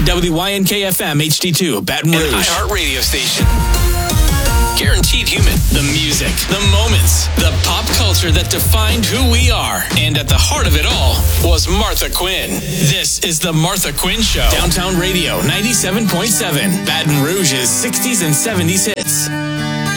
WYNK-FM HD2, Baton Rouge. An iHeart radio station. Guaranteed human. The music, the moments, the pop culture that defined who we are. And at the heart of it all was Martha Quinn. This is The Martha Quinn Show. Downtown Radio 97.7, Baton Rouge's 60s and 70s hits.